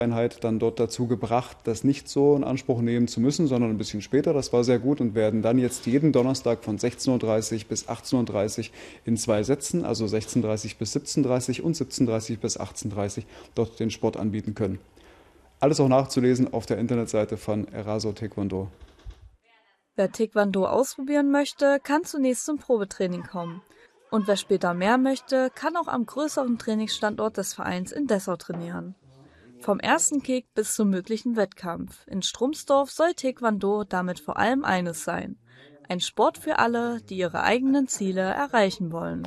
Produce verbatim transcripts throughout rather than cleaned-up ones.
Einheit dann dort dazu gebracht, das nicht so in Anspruch nehmen zu müssen, sondern ein bisschen später. Das war sehr gut und werden dann jetzt jeden Donnerstag von sechzehn Uhr dreißig bis achtzehn Uhr dreißig in zwei Sätzen, also sechzehn Uhr dreißig bis siebzehn Uhr dreißig und siebzehn Uhr dreißig bis achtzehn Uhr dreißig, dort den Sport anbieten können. Alles auch nachzulesen auf der Internetseite von Eraso Taekwondo. Wer Taekwondo ausprobieren möchte, kann zunächst zum Probetraining kommen. Und wer später mehr möchte, kann auch am größeren Trainingsstandort des Vereins in Dessau trainieren. Vom ersten Kick bis zum möglichen Wettkampf. In Strumsdorf soll Taekwondo damit vor allem eines sein: ein Sport für alle, die ihre eigenen Ziele erreichen wollen.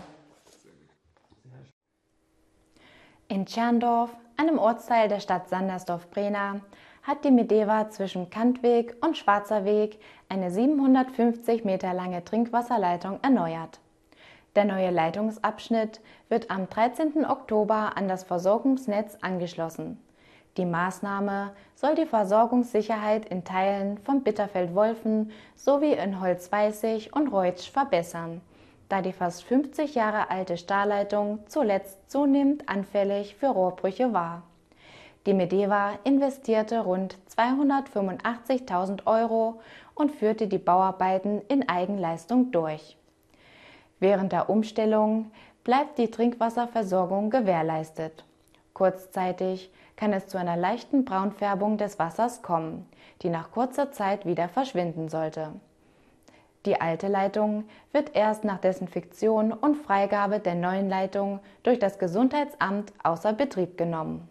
In Tscherndorf, einem Ortsteil der Stadt Sandersdorf-Brena, hat die Medeva zwischen Kantweg und Schwarzer Weg eine siebenhundertfünfzig Meter lange Trinkwasserleitung erneuert. Der neue Leitungsabschnitt wird am dreizehnten Oktober an das Versorgungsnetz angeschlossen. Die Maßnahme soll die Versorgungssicherheit in Teilen von Bitterfeld-Wolfen sowie in Holzweißig und Reutsch verbessern, da die fast fünfzig Jahre alte Stahlleitung zuletzt zunehmend anfällig für Rohrbrüche war. Die Medeva investierte rund zweihundertfünfundachtzigtausend Euro und führte die Bauarbeiten in Eigenleistung durch. Während der Umstellung bleibt die Trinkwasserversorgung gewährleistet. Kurzzeitig kann es zu einer leichten Braunfärbung des Wassers kommen, die nach kurzer Zeit wieder verschwinden sollte. Die alte Leitung wird erst nach Desinfektion und Freigabe der neuen Leitung durch das Gesundheitsamt außer Betrieb genommen.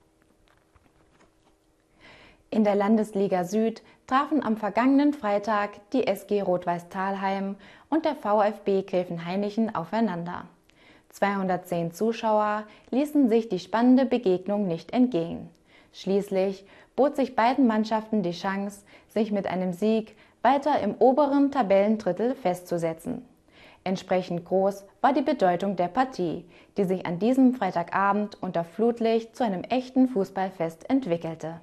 In der Landesliga Süd trafen am vergangenen Freitag die S G Rot-Weiß Thalheim und der VfB Gräfenhainichen aufeinander. zweihundertzehn Zuschauer ließen sich die spannende Begegnung nicht entgehen. Schließlich bot sich beiden Mannschaften die Chance, sich mit einem Sieg weiter im oberen Tabellendrittel festzusetzen. Entsprechend groß war die Bedeutung der Partie, die sich an diesem Freitagabend unter Flutlicht zu einem echten Fußballfest entwickelte.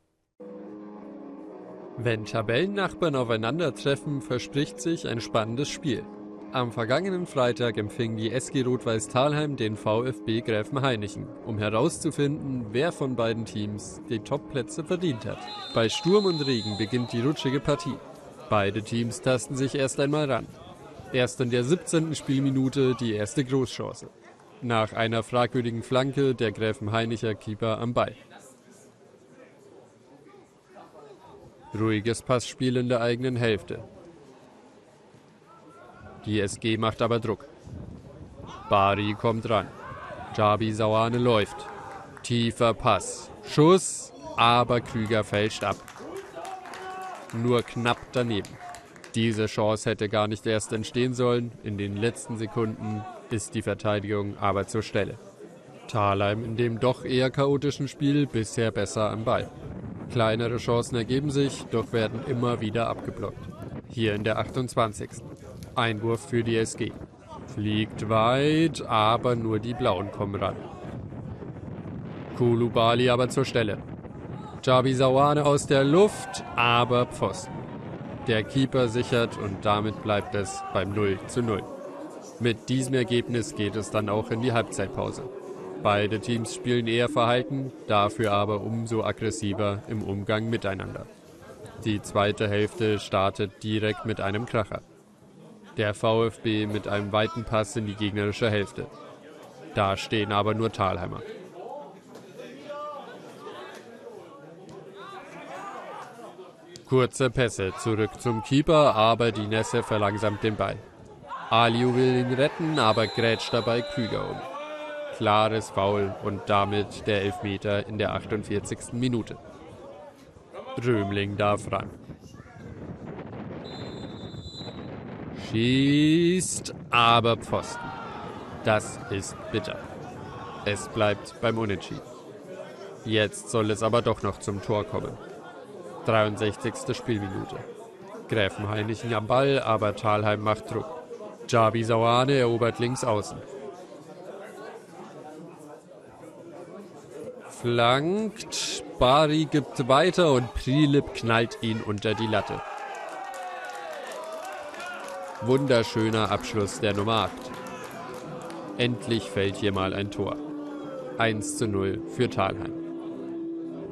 Wenn Tabellennachbarn aufeinandertreffen, verspricht sich ein spannendes Spiel. Am vergangenen Freitag empfing die S G Rot-Weiß Thalheim den VfB Gräfenhainichen, um herauszufinden, wer von beiden Teams die Top-Plätze verdient hat. Bei Sturm und Regen beginnt die rutschige Partie. Beide Teams tasten sich erst einmal ran. Erst in der siebzehnten Spielminute die erste Großchance. Nach einer fragwürdigen Flanke der Gräfenhainicher Keeper am Ball. Ruhiges Passspiel in der eigenen Hälfte. Die S G macht aber Druck. Bari kommt ran. Jabi Sauane läuft. Tiefer Pass. Schuss, aber Krüger fälscht ab. Nur knapp daneben. Diese Chance hätte gar nicht erst entstehen sollen. In den letzten Sekunden ist die Verteidigung aber zur Stelle. Thalheim in dem doch eher chaotischen Spiel bisher besser am Ball. Kleinere Chancen ergeben sich, doch werden immer wieder abgeblockt. Hier in der achtundzwanzigsten Einwurf für die S G. Fliegt weit, aber nur die Blauen kommen ran. Kulubali aber zur Stelle. Jabi Sauane aus der Luft, aber Pfosten. Der Keeper sichert und damit bleibt es beim null zu null. Mit diesem Ergebnis geht es dann auch in die Halbzeitpause. Beide Teams spielen eher verhalten, dafür aber umso aggressiver im Umgang miteinander. Die zweite Hälfte startet direkt mit einem Kracher. Der VfB mit einem weiten Pass in die gegnerische Hälfte. Da stehen aber nur Thalheimer. Kurze Pässe zurück zum Keeper, aber die Nässe verlangsamt den Ball. Aliu will ihn retten, aber grätscht dabei Krüger um. Klares Foul und damit der Elfmeter in der achtundvierzigsten Minute. Römling darf ran. Schießt, aber Pfosten. Das ist bitter. Es bleibt beim Unentschieden. Jetzt soll es aber doch noch zum Tor kommen. dreiundsechzigste Spielminute. Gräfenhainichen am Ball, aber Thalheim macht Druck. Jabi Sauane erobert links außen. Flankt, Bari gibt weiter und Prilip knallt ihn unter die Latte. Wunderschöner Abschluss der Nummer acht. Endlich fällt hier mal ein Tor. eins zu null für Thalheim.